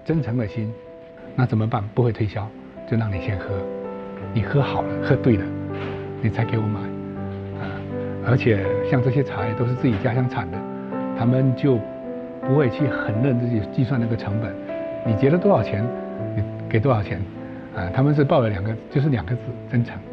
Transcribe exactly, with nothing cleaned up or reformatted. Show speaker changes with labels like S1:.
S1: 真诚的心，那怎么办？不会推销，就让你先喝，你喝好了，喝对了，你才给我买，啊，而且像这些茶叶都是自己家乡产的，他们就不会去很认真去计算那个成本，你觉得多少钱，你给多少钱，啊，他们是抱了两个，就是两个字，真诚。